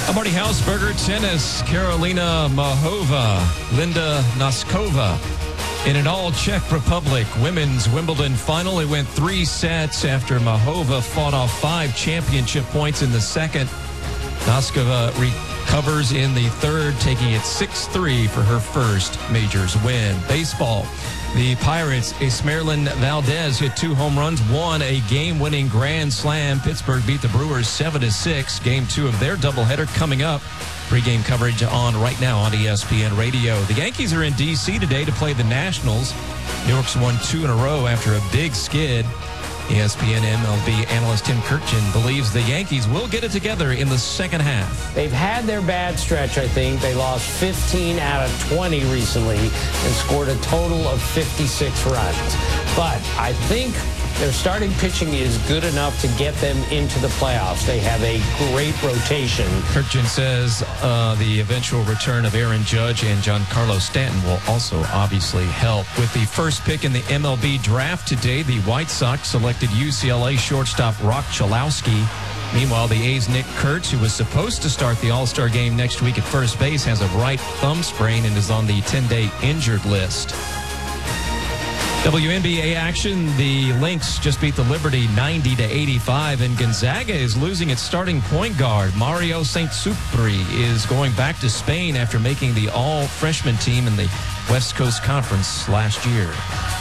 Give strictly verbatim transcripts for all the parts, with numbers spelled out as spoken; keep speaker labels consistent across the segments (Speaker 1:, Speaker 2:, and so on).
Speaker 1: I'm Marty Hausberger. Tennis, Karolina Muchova, Linda Noskova. In an all-Czech Republic women's Wimbledon final, it went three sets after Muchova fought off five championship points in the second. Noskova recovers in the third, taking it six three for her first majors win. Baseball. The Pirates, Esmeralyn Valdez hit two home runs, won a game-winning grand slam. Pittsburgh beat the Brewers seven to six. Game two of their doubleheader coming up. Pre-game coverage on right now on E S P N Radio. The Yankees are in D C today to play the Nationals. New York's won two in a row after a big skid. E S P N M L B analyst Tim Kurkjian believes the Yankees will get it together in the second half.
Speaker 2: They've had their bad stretch, I think. They lost fifteen out of twenty recently and scored a total of fifty-six runs. But I think their starting pitching is good enough to get them into the playoffs. They have a great rotation.
Speaker 1: Kurkjian says uh, the eventual return of Aaron Judge and Giancarlo Stanton will also obviously help. With the first pick in the M L B draft today, the White Sox selected U C L A shortstop Rock Chalowski. Meanwhile, the A's Nick Kurtz, who was supposed to start the All-Star game next week at first base, has a right thumb sprain and is on the ten-day injured list. W N B A action, the Lynx just beat the Liberty ninety to eighty-five, and Gonzaga is losing its starting point guard. Mario Saint-Supri is going back to Spain after making the all-freshman team in the West Coast Conference last year.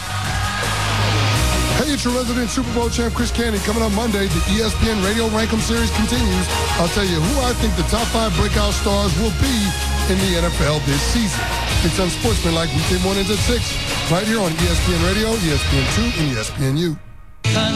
Speaker 3: Hey, it's your resident Super Bowl champ, Chris Canty. Coming up Monday, the E S P N Radio Rankum Series continues. I'll tell you who I think the top five breakout stars will be in the N F L this season. It's Unsportsmanlike weekday mornings at six, right here on E S P N Radio, E S P N two, and E S P N U.